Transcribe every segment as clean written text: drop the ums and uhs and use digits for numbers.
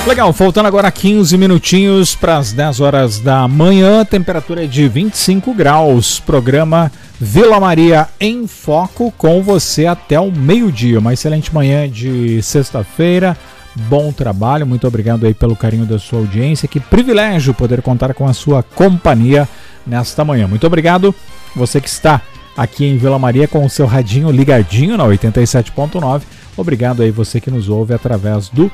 Legal, faltando agora 15 minutinhos para as 10 horas da manhã, temperatura é de 25 graus, programa Vila Maria em Foco com você até o meio-dia. Uma excelente manhã de sexta-feira, bom trabalho, muito obrigado aí pelo carinho da sua audiência, que privilégio poder contar com a sua companhia nesta manhã. Muito obrigado, você que está aqui em Vila Maria com o seu radinho ligadinho na 87.9, obrigado aí você que nos ouve através do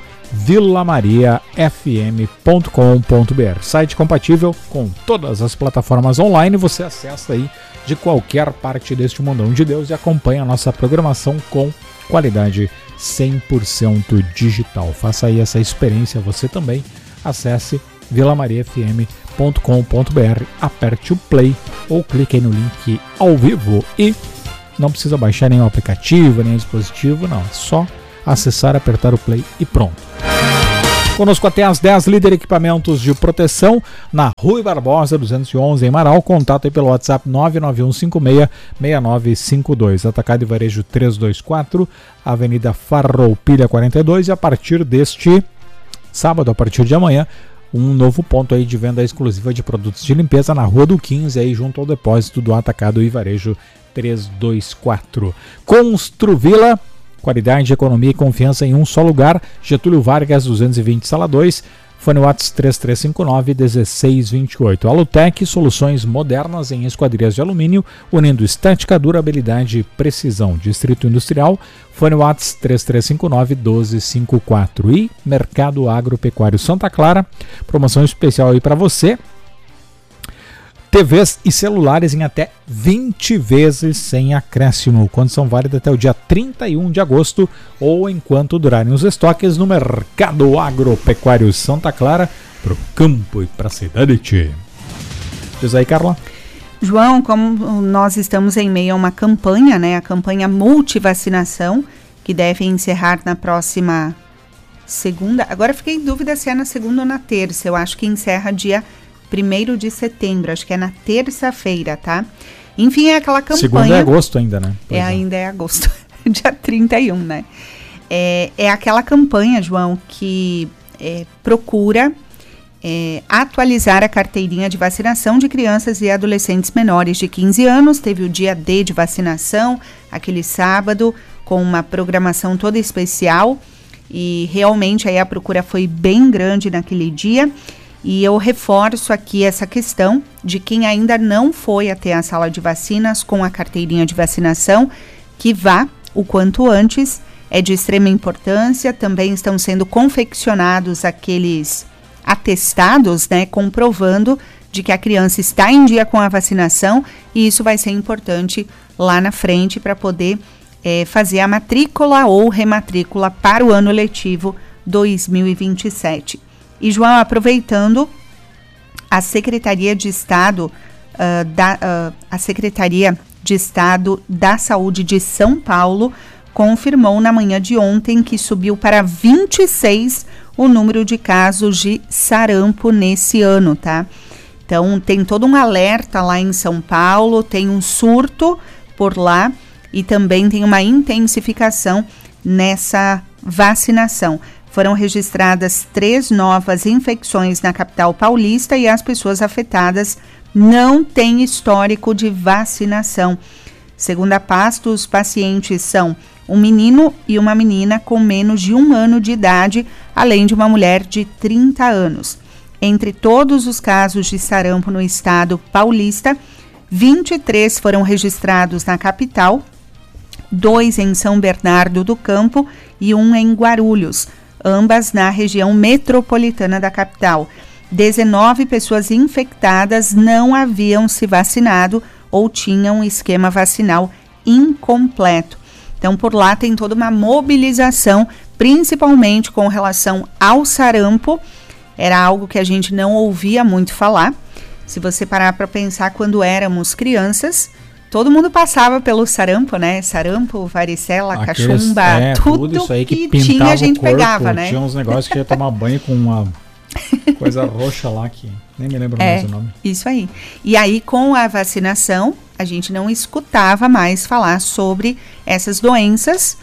vilamariafm.com.br, site compatível com todas as plataformas online, você acessa aí de qualquer parte deste mundão de Deus e acompanha a nossa programação com qualidade 100% digital. Faça aí essa experiência você também, acesse vilamariafm.com.br, aperte o play ou clique aí no link ao vivo e não precisa baixar nenhum aplicativo, nenhum dispositivo, não, é só acessar, apertar o play e pronto. Conosco até às 10, Líder Equipamentos de Proteção, na Rui Barbosa 211 em Marau, contato aí pelo WhatsApp 991566952, Atacado e Varejo 324, Avenida Farroupilha 42, e a partir deste sábado, a partir de amanhã, um novo ponto aí de venda exclusiva de produtos de limpeza na Rua do 15, aí junto ao depósito do Atacado e Varejo 324. Construvila, qualidade, economia e confiança em um só lugar. Getúlio Vargas 220, sala 2, fone WhatsApp 3359-1628. Alutec, soluções modernas em esquadrias de alumínio, unindo estética, durabilidade e precisão. Distrito Industrial, fone WhatsApp 3359-1254. E Mercado Agropecuário Santa Clara, promoção especial aí para você. TVs e celulares em até 20 vezes sem acréscimo. Condição válida até o dia 31 de agosto ou enquanto durarem os estoques no Mercado Agropecuário Santa Clara, para o campo e para a cidade. Diz aí, Carla. João, como nós estamos em meio a uma campanha, né? A campanha multivacinação, que deve encerrar na próxima segunda. Agora fiquei em dúvida se é na segunda ou na terça. Eu acho que encerra dia 1º de setembro, acho que é na terça-feira, tá? Enfim, é aquela campanha... Segunda é agosto ainda, né? Ainda é agosto, dia 31, né? É aquela campanha, João, que procura atualizar a carteirinha de vacinação de crianças e adolescentes menores de 15 anos. Teve o dia D de vacinação, aquele sábado, com uma programação toda especial, e realmente aí a procura foi bem grande naquele dia. E eu reforço aqui essa questão de quem ainda não foi até a sala de vacinas com a carteirinha de vacinação, que vá o quanto antes, é de extrema importância. Também estão sendo confeccionados aqueles atestados, né, comprovando de que a criança está em dia com a vacinação, e isso vai ser importante lá na frente para poder fazer a matrícula ou rematrícula para o ano letivo 2027. E, João, aproveitando, a Secretaria de Estado da Saúde de São Paulo confirmou na manhã de ontem que subiu para 26 o número de casos de sarampo nesse ano, tá? Então, tem todo um alerta lá em São Paulo, tem um surto por lá e também tem uma intensificação nessa vacinação. Foram registradas 3 novas infecções na capital paulista e as pessoas afetadas não têm histórico de vacinação. Segundo a pasta, os pacientes são um menino e uma menina com menos de 1 ano de idade, além de uma mulher de 30 anos. Entre todos os casos de sarampo no estado paulista, 23 foram registrados na capital, 2 em São Bernardo do Campo e 1 em Guarulhos, ambas na região metropolitana da capital. 19 pessoas infectadas não haviam se vacinado ou tinham um esquema vacinal incompleto. Então, por lá tem toda uma mobilização, principalmente com relação ao sarampo. Era algo que a gente não ouvia muito falar. Se você parar para pensar, quando éramos crianças, todo mundo passava pelo sarampo, né? Sarampo, varicela, cachumba, tudo isso aí que tinha, a gente corpo, pegava, né? Tinha uns negócios que ia tomar banho com uma coisa roxa lá, que nem me lembro mais o nome. Isso aí. E aí, com a vacinação, a gente não escutava mais falar sobre essas doenças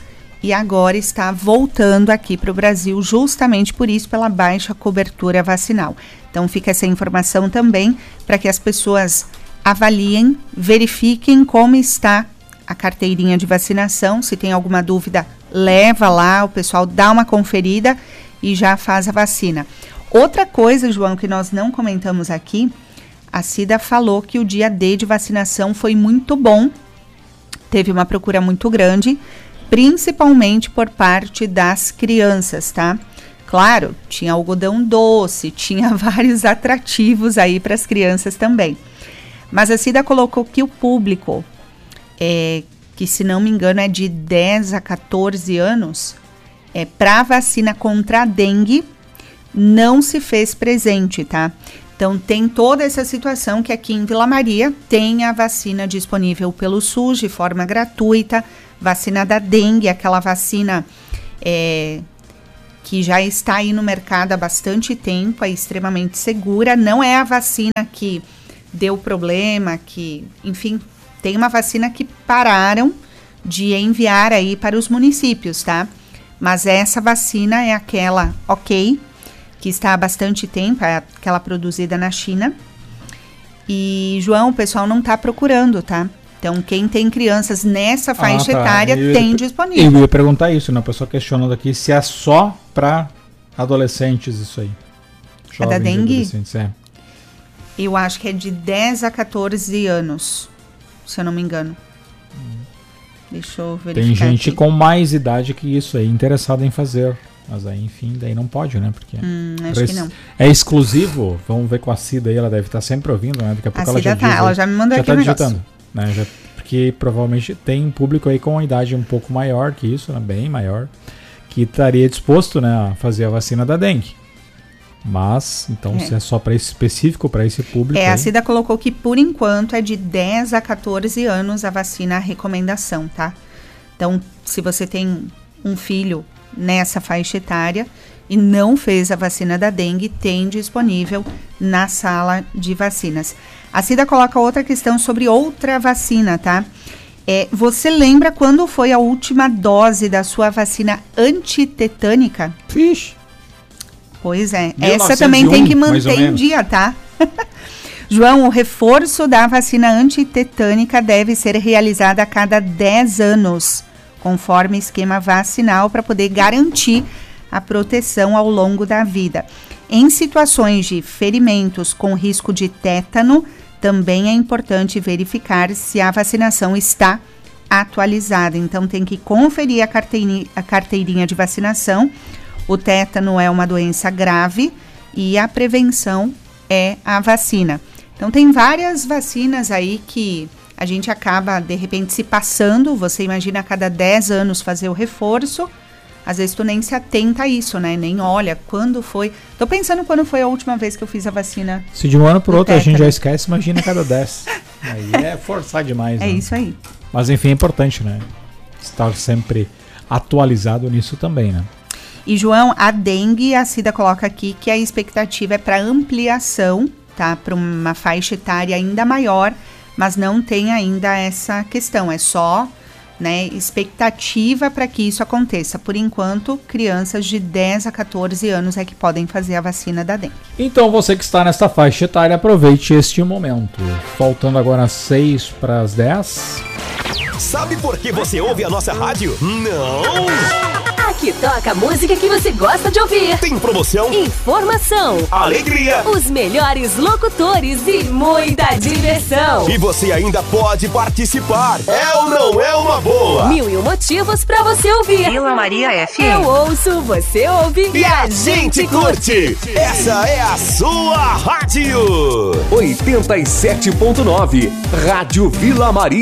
e agora está voltando aqui para o Brasil justamente por isso, pela baixa cobertura vacinal. Então fica essa informação também para que as pessoas avaliem, verifiquem como está a carteirinha de vacinação. Se tem alguma dúvida, leva lá, o pessoal dá uma conferida e já faz a vacina. Outra coisa, João, que nós não comentamos aqui, a Cida falou que o dia D de vacinação foi muito bom, teve uma procura muito grande, principalmente por parte das crianças, tá? Claro, tinha algodão doce, tinha vários atrativos aí para as crianças também. Mas a Cida colocou que o público, que se não me engano é de 10 a 14 anos, para vacina contra a dengue, não se fez presente, tá? Então tem toda essa situação que aqui em Vila Maria tem a vacina disponível pelo SUS de forma gratuita, vacina da dengue, aquela vacina que já está aí no mercado há bastante tempo, é extremamente segura, não é a vacina que deu problema, que, enfim, tem uma vacina que pararam de enviar aí para os municípios, tá? Mas essa vacina é aquela, que está há bastante tempo, é aquela produzida na China. E, João, o pessoal não está procurando, tá? Então, quem tem crianças nessa faixa etária tem disponível. Eu ia perguntar isso, né? A pessoa questionando aqui se é só para adolescentes isso aí. A da dengue? Eu acho que é de 10 a 14 anos, se eu não me engano. Deixa eu verificar. Tem gente aqui com mais idade que isso aí, interessada em fazer. Mas aí, enfim, daí não pode, né? Porque acho que não. É exclusivo. Vamos ver com a Cida aí, ela deve estar sempre ouvindo, né? Daqui a pouco ela já diz, ela já me mandou aqui o negócio. Né? Porque provavelmente tem um público aí com uma idade um pouco maior que isso, né? Bem maior, que estaria disposto, né, a fazer a vacina da dengue. Mas, então, se é só para esse específico, para esse público... a Cida colocou que, por enquanto, é de 10 a 14 anos a vacina, a recomendação, tá? Então, se você tem um filho nessa faixa etária e não fez a vacina da dengue, tem disponível na sala de vacinas. A Cida coloca outra questão sobre outra vacina, tá? Você lembra quando foi a última dose da sua vacina antitetânica? Fixe! Pois é, 1901, essa também tem que manter em dia, tá? João, o reforço da vacina antitetânica deve ser realizado a cada 10 anos, conforme esquema vacinal, para poder garantir a proteção ao longo da vida. Em situações de ferimentos com risco de tétano, também é importante verificar se a vacinação está atualizada. Então, tem que conferir a carteirinha de vacinação. O tétano é uma doença grave e a prevenção é a vacina. Então, tem várias vacinas aí que a gente acaba, de repente, se passando. Você imagina a cada 10 anos fazer o reforço. Às vezes tu nem se atenta a isso, né? Nem olha quando foi. Tô pensando quando foi a última vez que eu fiz a vacina. Se de um ano por outro a gente já esquece, imagina a cada 10. Aí é forçar demais, né? É isso aí. Mas enfim, é importante, né? Estar sempre atualizado nisso também, né? E, João, a dengue, a Cida coloca aqui que a expectativa é para ampliação, tá? Para uma faixa etária ainda maior, mas não tem ainda essa questão. É só, né, expectativa para que isso aconteça. Por enquanto, crianças de 10 a 14 anos é que podem fazer a vacina da dengue. Então, você que está nesta faixa etária, aproveite este momento. Faltando agora 6 para as 10. Sabe por que você ouve a nossa rádio? Não! Aqui toca a música que você gosta de ouvir. Tem promoção, informação, alegria, os melhores locutores e muita diversão. E você ainda pode participar. É ou não é uma boa? 1001 motivos pra você ouvir. Vila Maria FM. Eu ouço, você ouve e a gente curte. Essa é a sua rádio. 87.9 Rádio Vila Maria.